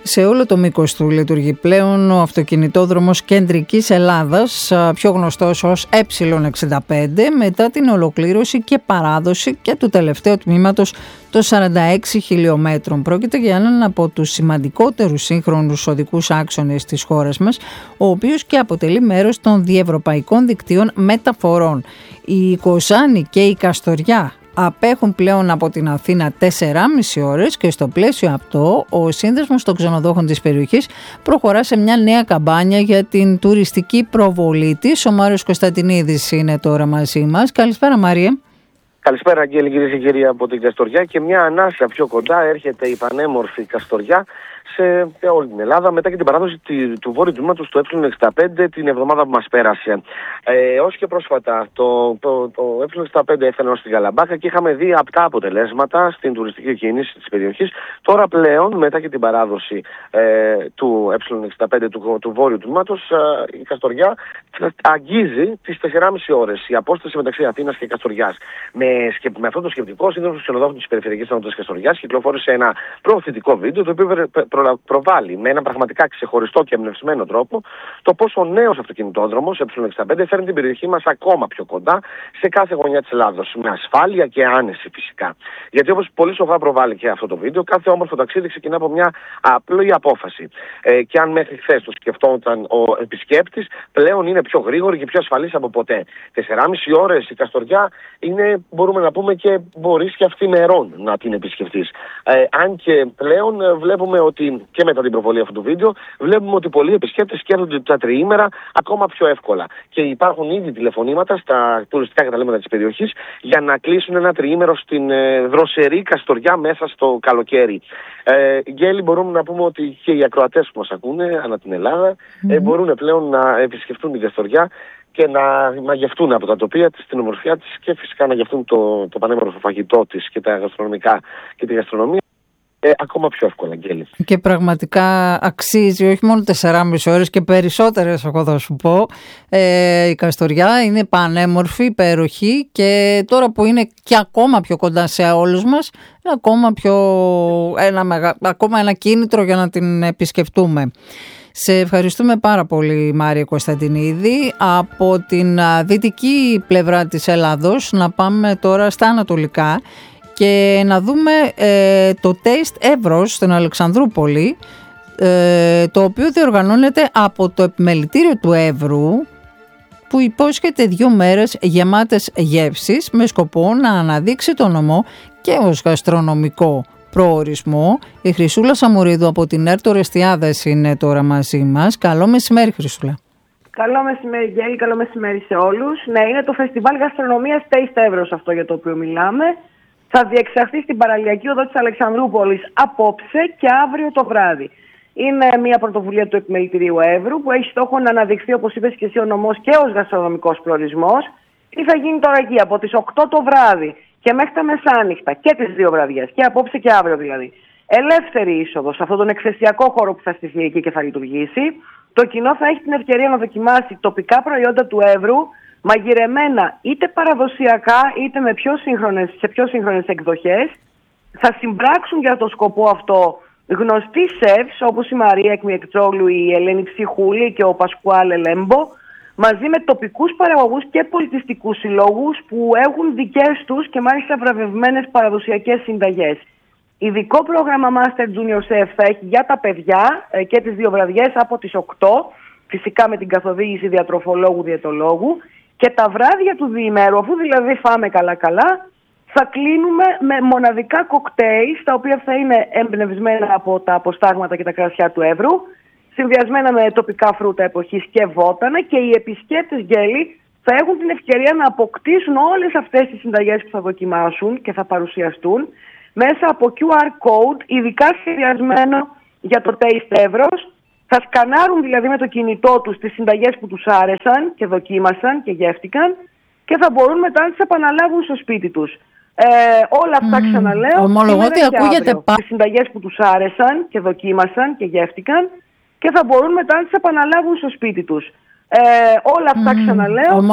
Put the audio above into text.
Σε όλο το μήκος του λειτουργεί πλέον ο αυτοκινητόδρομος Κεντρικής Ελλάδας, πιο γνωστός ως Ε65, μετά την ολοκλήρωση και παράδοση και του τελευταίου τμήματος των 46 χιλιόμετρων. Πρόκειται για έναν από τους σημαντικότερους σύγχρονους οδικούς άξονες της χώρας μας, ο οποίος και αποτελεί μέρος των διευρωπαϊκών δικτύων μεταφορών. Η Κοζάνη και η Καστοριά απέχουν πλέον από την Αθήνα 4,5 ώρες και στο πλαίσιο αυτό ο Σύνδεσμος των Ξενοδόχων της περιοχής προχωρά σε μια νέα καμπάνια για την τουριστική προβολή της. Ο Μάριος Κωνσταντινίδης είναι τώρα μαζί μας. Καλησπέρα Μάρια. Καλησπέρα Αγγέλη, κυρίες και κύριοι, από την Καστοριά, και μια ανάσα πιο κοντά έρχεται η πανέμορφη Καστοριά σε όλη την Ελλάδα, μετά και την παράδοση του βόρειου τμήματος του Ε65 την εβδομάδα που μας πέρασε. Ως και πρόσφατα το Ε65 έφτανε ως τη Γαλαμπάκα και είχαμε δει απτά αποτελέσματα στην τουριστική κίνηση της περιοχής. Τώρα πλέον, μετά και την παράδοση του Ε65 του βόρειου τμήματος, η Καστοριά αγγίζει τις 4,5 ώρες, η απόσταση μεταξύ Αθήνας και Καστοριάς. Με αυτό το σκεπτικό, ο Σύνδεσμος των Ξενοδόχων της Περιφερειακής Ενότητας Καστοριάς κυκλοφόρησε ένα προωθητικό βίντεο, το οποίο προβάλλει με ένα πραγματικά ξεχωριστό και εμπνευσμένο τρόπο το πώς ο νέος αυτοκινητόδρομος Ε65 φέρνει την περιοχή μας ακόμα πιο κοντά σε κάθε γωνιά της Ελλάδος, με ασφάλεια και άνεση φυσικά. Γιατί όπως πολύ σοφά προβάλλει και αυτό το βίντεο, κάθε όμορφο ταξίδι ξεκινά από μια απλή απόφαση. Και αν μέχρι χθες το σκεφτόταν ο επισκέπτης, πλέον είναι πιο γρήγορη και πιο ασφαλής από ποτέ. 4,5 ώρες η Καστοριά είναι, μπορούμε να πούμε, και μπορείς και αυθημερών να την επισκεφτείς. Αν και πλέον βλέπουμε ότι και μετά την προβολή αυτού του βίντεο, βλέπουμε ότι πολλοί επισκέπτες σκέφτονται τα τριήμερα ακόμα πιο εύκολα. Και υπάρχουν ήδη τηλεφωνήματα στα τουριστικά καταλήμματα της περιοχής για να κλείσουν ένα τριήμερο στην δροσερή Καστοριά μέσα στο καλοκαίρι. Γκέλη, μπορούμε να πούμε ότι και οι ακροατές που μας ακούνε ανά την Ελλάδα μπορούν πλέον να επισκεφτούν την Καστοριά και να μαγευτούν από τα τοπία της, την ομορφιά της, και φυσικά να γευτούν το πανέμορφο φαγητό της και τα γαστρονομικά και τη γαστρονομία ακόμα πιο εύκολα, Αγγέλη. Και πραγματικά αξίζει όχι μόνο 4,5 ώρες και περισσότερες, εγώ θα σου πω. Η Καστοριά είναι πανέμορφη, υπέροχη, και τώρα που είναι και ακόμα πιο κοντά σε όλους μας, ακόμα ένα κίνητρο για να την επισκεφτούμε. Σε ευχαριστούμε πάρα πολύ Μάρια Κωνσταντινίδη. Από την δυτική πλευρά της Ελλάδος να πάμε τώρα στα ανατολικά και να δούμε το Taste Εύρος στην Αλεξανδρούπολη, το οποίο διοργανώνεται από το Επιμελητήριο του Εύρου, που υπόσχεται 2 μέρες γεμάτες γεύσεις με σκοπό να αναδείξει τον νομό και ως γαστρονομικό προορισμό. Η Χρυσούλα Σαμουρίδου από την Έρτο Ρεστιάδας είναι τώρα μαζί μας. Καλό μεσημέρι, Χρυσούλα. Καλό μεσημέρι, Γέλη, καλό μεσημέρι σε όλους. Ναι, είναι το Φεστιβάλ Γαστρονομίας Taste Εύρος αυτό για το οποίο μιλάμε. Θα διεξαχθεί στην παραλιακή οδό της Αλεξανδρούπολης απόψε και αύριο το βράδυ. Είναι μια πρωτοβουλία του Επιμελητηρίου Εύρου που έχει στόχο να αναδειχθεί, όπως είπες και εσύ, ο νομός και ως γαστρονομικός προορισμός. Τι θα γίνει τώρα εκεί από τις 8 το βράδυ και μέχρι τα μεσάνυχτα και τις 2 βραδιές, και απόψε και αύριο δηλαδή. Ελεύθερη είσοδος σε αυτόν τον εκθεσιακό χώρο που θα στηθεί εκεί και θα λειτουργήσει. Το κοινό θα έχει την ευκαιρία να δοκιμάσει τοπικά προϊόντα του Εύρου, μαγειρεμένα είτε παραδοσιακά είτε σε πιο σύγχρονες εκδοχές. Θα συμπράξουν για το σκοπό αυτό γνωστοί σεφς όπως η Μαρία Εκμιεκτζόγλου, η Ελένη Ψυχούλη και ο Πασκουάλε Λέμπο, μαζί με τοπικούς παραγωγούς και πολιτιστικούς συλλόγους που έχουν δικές τους και μάλιστα βραβευμένες παραδοσιακές συνταγές. Ειδικό πρόγραμμα Master Junior Chef θα έχει για τα παιδιά και τις 2 βραδιές από τις 8, φυσικά με την καθοδήγηση διατροφολόγου-διαιτολόγου, και τα βράδια του διημέρου, αφού δηλαδή φάμε καλά-καλά, θα κλείνουμε με μοναδικά κοκτέιλ, τα οποία θα είναι εμπνευσμένα από τα αποστάγματα και τα κρασιά του Εύρου, συνδυασμένα με τοπικά φρούτα εποχής και βότανα, και οι επισκέπτες, Γέλη, θα έχουν την ευκαιρία να αποκτήσουν όλες αυτές τις συνταγές που θα δοκιμάσουν και θα παρουσιαστούν μέσα από QR code, ειδικά σχεδιασμένο για το Taste Εύρος. Θα σκανάρουν δηλαδή με το κινητό τους τις συνταγές που τους άρεσαν και δοκίμασαν και γεύτηκαν, και θα μπορούν μετά να τις επαναλάβουν στο σπίτι τους. Όλα αυτά, ξαναλέω, ομολογώ ότι ακούγεται τις συνταγές που τους άρεσαν και δοκίμασαν και γεύτηκαν, και θα μπορούν μετά να τις επαναλάβουν στο σπίτι τους. Όλα αυτά, ξαναλέω,